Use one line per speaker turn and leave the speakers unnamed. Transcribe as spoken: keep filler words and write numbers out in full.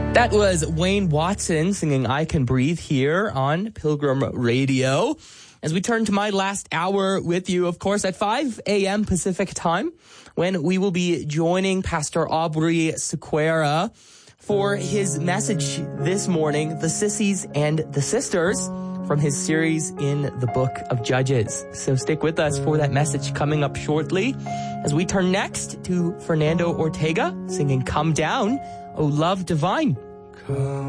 That was Wayne Watson singing I Can Breathe here on Pilgrim Radio. As we turn to my last hour with you, of course, at five a.m. Pacific time, when we will be joining Pastor Aubrey Sequeira for his message this morning, The Sissies and the Sisters, from his series in the book of Judges. So stick with us for that message coming up shortly as we turn next to Fernando Ortega singing Come Down, O Love Divine. Come